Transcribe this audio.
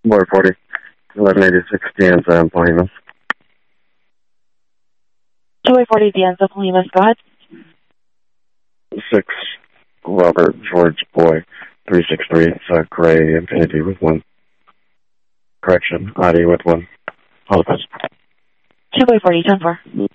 Boy 40, 1186 Dianza, Pohemus. 240 Dianza, Pohemus, go ahead. 6, Robert George Boy, 363, it's Gray Infinity with 1. Correction, Audi with 1. All the best. 240, 10-4.